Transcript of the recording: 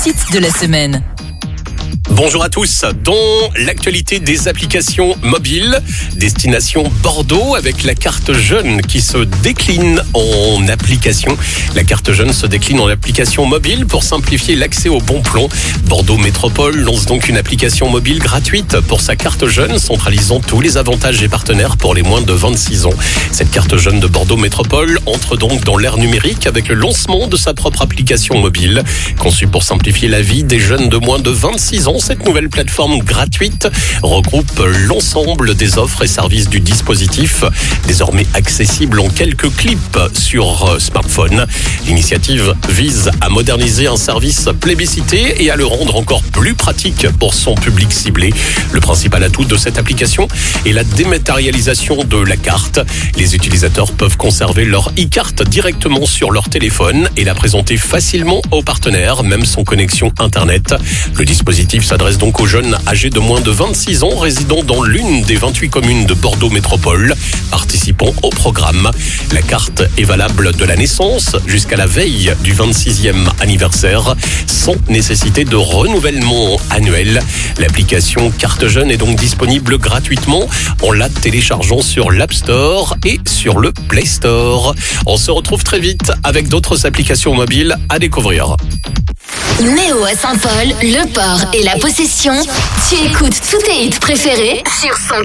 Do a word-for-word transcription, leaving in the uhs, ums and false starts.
Site de la semaine. Bonjour à tous. Dans l'actualité des applications mobiles, destination Bordeaux avec la carte jeune qui se décline en application. La carte jeune se décline en application mobile pour simplifier l'accès au bon plan. Bordeaux Métropole lance donc une application mobile gratuite pour sa carte jeune, centralisant tous les avantages et partenaires pour les moins de vingt-six ans. Cette carte jeune de Bordeaux Métropole entre donc dans l'ère numérique avec le lancement de sa propre application mobile. Conçue pour simplifier la vie des jeunes de moins de vingt-six ans, cette nouvelle plateforme gratuite regroupe l'ensemble des offres et services du dispositif, désormais accessible en quelques clips sur smartphone. L'initiative vise à moderniser un service plébiscité et à le rendre encore plus pratique pour son public ciblé. Le principal atout de cette application est la dématérialisation de la carte. Les utilisateurs peuvent conserver leur e-carte directement sur leur téléphone et la présenter facilement aux partenaires, même sans connexion Internet. Le dispositif s'adresse donc aux jeunes âgés de moins de vingt-six ans résidant dans l'une des vingt-huit communes de Bordeaux Métropole, participant au programme. La carte est valable de la naissance jusqu'à la veille du vingt-sixième anniversaire, sans nécessité de renouvellement annuel. L'application Carte Jeune est donc disponible gratuitement en la téléchargeant sur l'App Store et sur le Play Store. On se retrouve très vite avec d'autres applications mobiles à découvrir. Néo à Saint-Paul, Le Port et La Possession. Tu écoutes tous tes hits préférés sur son